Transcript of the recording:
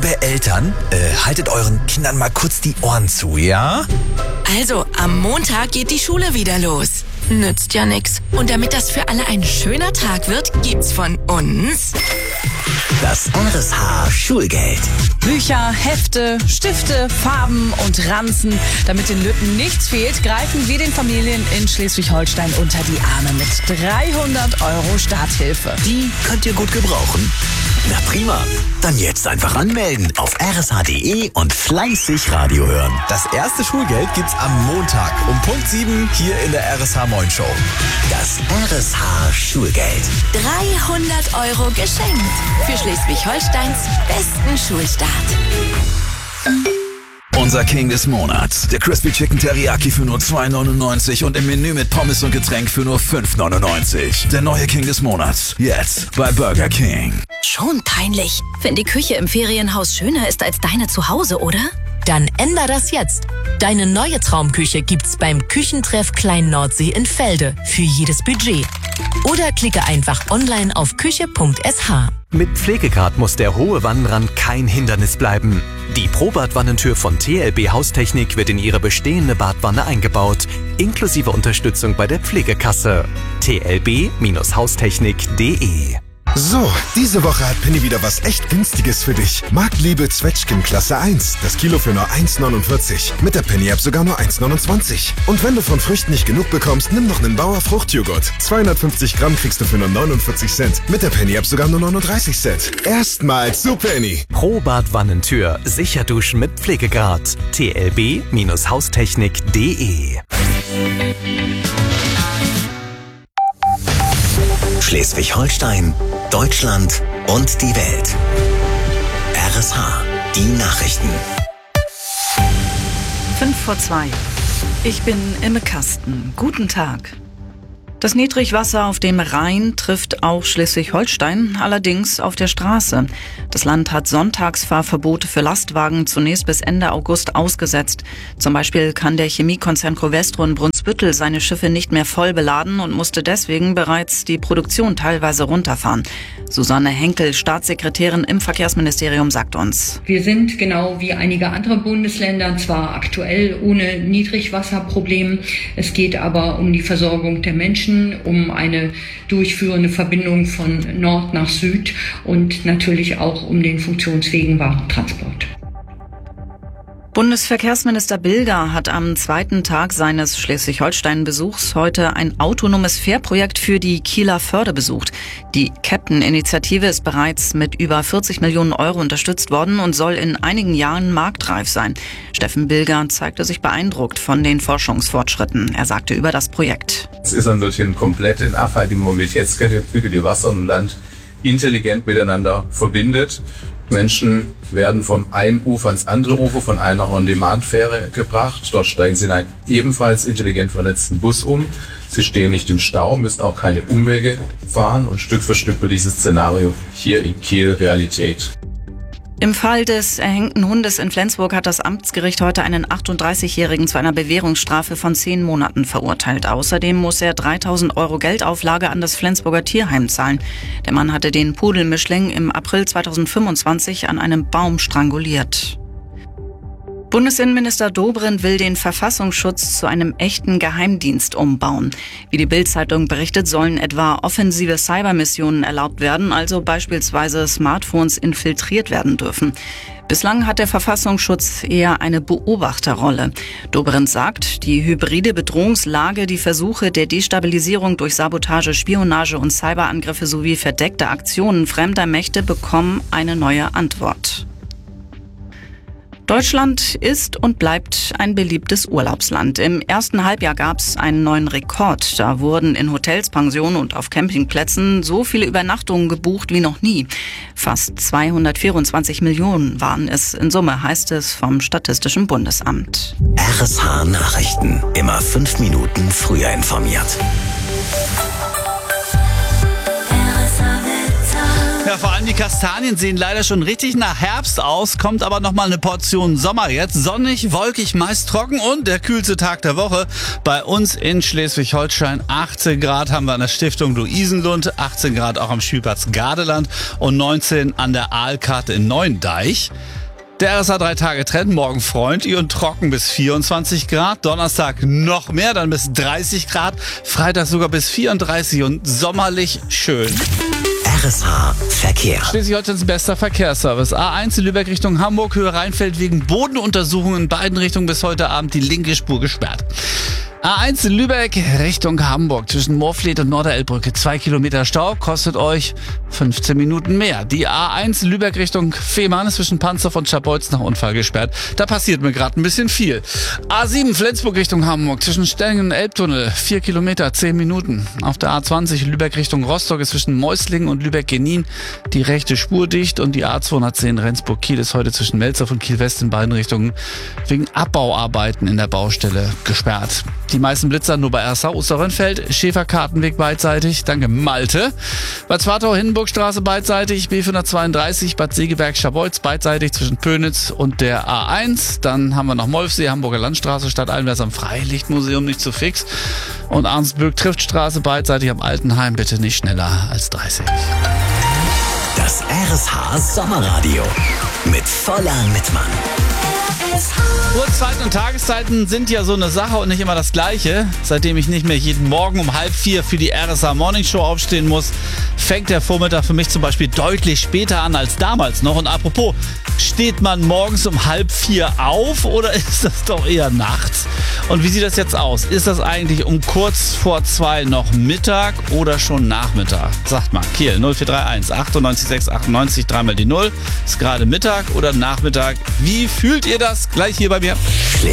Liebe Eltern, haltet euren Kindern mal kurz die Ohren zu, ja? Also, am Montag geht die Schule wieder los. Nützt ja nix. Und damit das für alle ein schöner Tag wird, gibt's von uns das RSH-Schulgeld. Bücher, Hefte, Stifte, Farben und Ranzen. Damit den Lütten nichts fehlt, greifen wir den Familien in Schleswig-Holstein unter die Arme mit 300 € Starthilfe. Die könnt ihr gut gebrauchen. Na prima. Dann jetzt einfach anmelden auf rsh.de und fleißig Radio hören. Das erste Schulgeld gibt's am Montag um Punkt 7 hier in der RSH Moin Show. Das RSH-Schulgeld. 300 € geschenkt für Schleswig-Holsteins besten Schulstart. Unser King des Monats, der Crispy Chicken Teriyaki für nur 2,99 und im Menü mit Pommes und Getränk für nur 5,99. Der neue King des Monats, jetzt bei Burger King. Schon peinlich, wenn die Küche im Ferienhaus schöner ist als deine zu Hause, oder? Dann änder das jetzt. Deine neue Traumküche gibt's beim Küchentreff Klein Nordsee in Felde für jedes Budget. Oder klicke einfach online auf küche.sh. Mit Pflegegrad muss der hohe Wannenrand kein Hindernis bleiben. Die Pro-Bad-Wannentür von TLB Haustechnik wird in Ihre bestehende Badwanne eingebaut, inklusive Unterstützung bei der Pflegekasse. tlb-haustechnik.de. So, diese Woche hat Penny wieder was echt Günstiges für dich. Marktliebe Zwetschgen Klasse 1. Das Kilo für nur 1,49. Mit der Penny-App sogar nur 1,29. Und wenn du von Früchten nicht genug bekommst, nimm noch einen Bauer Fruchtjoghurt. 250 Gramm kriegst du für nur 49 Cent. Mit der Penny-App sogar nur 39 Cent. Erstmals zu Penny. Pro-Bad-Wannentür. Sicher duschen mit Pflegegrad. tlb-haustechnik.de. Schleswig-Holstein, Deutschland und die Welt. RSH, die Nachrichten. 5:02. Ich bin Imme Kasten. Guten Tag. Das Niedrigwasser auf dem Rhein trifft auch Schleswig-Holstein, allerdings auf der Straße. Das Land hat Sonntagsfahrverbote für Lastwagen zunächst bis Ende August ausgesetzt. Zum Beispiel kann der Chemiekonzern Covestro in Brunsbüttel seine Schiffe nicht mehr voll beladen und musste deswegen bereits die Produktion teilweise runterfahren. Susanne Henkel, Staatssekretärin im Verkehrsministerium, sagt uns: Wir sind genau wie einige andere Bundesländer zwar aktuell ohne Niedrigwasserproblem, es geht aber um die Versorgung der Menschen, um eine durchführende Verbindung von Nord nach Süd und natürlich auch um den funktionsfähigen Warentransport. Bundesverkehrsminister Bilger hat am zweiten Tag seines Schleswig-Holstein-Besuchs heute ein autonomes Fährprojekt für die Kieler Förde besucht. Die Captain-Initiative ist bereits mit über 40 Millionen € unterstützt worden und soll in einigen Jahren marktreif sein. Steffen Bilger zeigte sich beeindruckt von den Forschungsfortschritten. Er sagte über das Projekt: Es ist natürlich ein komplettes Arbeit im Moment. Jetzt können die Wasser und Land intelligent miteinander verbindet. Menschen werden vom einen Ufer ans andere Ufer von einer On-Demand-Fähre gebracht. Dort steigen sie in einen ebenfalls intelligent vernetzten Bus um. Sie stehen nicht im Stau, müssen auch keine Umwege fahren und Stück für Stück wird dieses Szenario hier in Kiel Realität. Im Fall des erhängten Hundes in Flensburg hat das Amtsgericht heute einen 38-Jährigen zu einer Bewährungsstrafe von 10 Monaten verurteilt. Außerdem muss er 3.000 € Geldauflage an das Flensburger Tierheim zahlen. Der Mann hatte den Pudelmischling im April 2025 an einem Baum stranguliert. Bundesinnenminister Dobrindt will den Verfassungsschutz zu einem echten Geheimdienst umbauen. Wie die Bild-Zeitung berichtet, sollen etwa offensive Cybermissionen erlaubt werden, also beispielsweise Smartphones infiltriert werden dürfen. Bislang hat der Verfassungsschutz eher eine Beobachterrolle. Dobrindt sagt, die hybride Bedrohungslage, die Versuche der Destabilisierung durch Sabotage, Spionage und Cyberangriffe sowie verdeckte Aktionen fremder Mächte bekommen eine neue Antwort. Deutschland ist und bleibt ein beliebtes Urlaubsland. Im ersten Halbjahr gab es einen neuen Rekord. Da wurden in Hotels, Pensionen und auf Campingplätzen so viele Übernachtungen gebucht wie noch nie. Fast 224 Millionen waren es in Summe, heißt es vom Statistischen Bundesamt. RSH Nachrichten. Immer 5 Minuten früher informiert. RSH Wetter. Ja, vor allem die Kastanien sehen leider schon richtig nach Herbst aus, kommt aber nochmal eine Portion Sommer jetzt. Sonnig, wolkig, meist trocken und der kühlste Tag der Woche bei uns in Schleswig-Holstein. 18 Grad haben wir an der Stiftung Luisenlund, 18 Grad auch am Spielplatz Gardeland und 19 an der Aalkarte in Neuendeich. Der RSA 3 Tage Trend, morgen freundlich und trocken bis 24 Grad, Donnerstag noch mehr, dann bis 30 Grad, Freitag sogar bis 34 und sommerlich schön. RSA Verkehr. Schleswig-Holsteins bester Verkehrsservice. A1 in Lübeck Richtung Hamburg, Höhe Rheinfeld wegen Bodenuntersuchungen in beiden Richtungen bis heute Abend die linke Spur gesperrt. A1 in Lübeck Richtung Hamburg zwischen Moorfleet und Norderelbbrücke. 2 Kilometer Stau kostet euch 15 Minuten mehr. Die A1 in Lübeck Richtung Fehmarn ist zwischen Panzerf und Scharbeutz nach Unfall gesperrt. Da passiert mir gerade ein bisschen viel. A7 Flensburg Richtung Hamburg zwischen Stellingen und Elbtunnel. 4 Kilometer, 10 Minuten. Auf der A20 Lübeck Richtung Rostock ist zwischen Mäuslingen und Lübeck-Genin die rechte Spur dicht. Und die A210 Rendsburg-Kiel ist heute zwischen Melzow und Kiel-West in beiden Richtungen wegen Abbauarbeiten in der Baustelle gesperrt. Die meisten Blitzer nur bei RSA Osterrönfeld, Schäferkartenweg beidseitig, danke Malte. Bad Zwartau, Hindenburgstraße beidseitig, B432, Bad Segeberg, Scharbeutz beidseitig zwischen Pönitz und der A1. Dann haben wir noch Molfsee, Hamburger Landstraße, Stadteinwärts am Freilichtmuseum, nicht zu fix. Und Arnsburg-Triftstraße beidseitig am Altenheim, bitte nicht schneller als 30. Das RSA Sommerradio mit Voller Mittmann. Uhrzeiten und Tageszeiten sind ja so eine Sache und nicht immer das Gleiche. Seitdem ich nicht mehr jeden Morgen um 3:30 für die RSA Morning Show aufstehen muss, fängt der Vormittag für mich zum Beispiel deutlich später an als damals noch. Und apropos, steht man morgens um 3:30 auf oder ist das doch eher nachts? Und wie sieht das jetzt aus? Ist das eigentlich um kurz vor 2 noch Mittag oder schon Nachmittag? Sagt mal, Kiel 0431 98 6 98 3 mal die 0. Ist gerade Mittag oder Nachmittag? Wie fühlt ihr das? Gleich hier bei mir.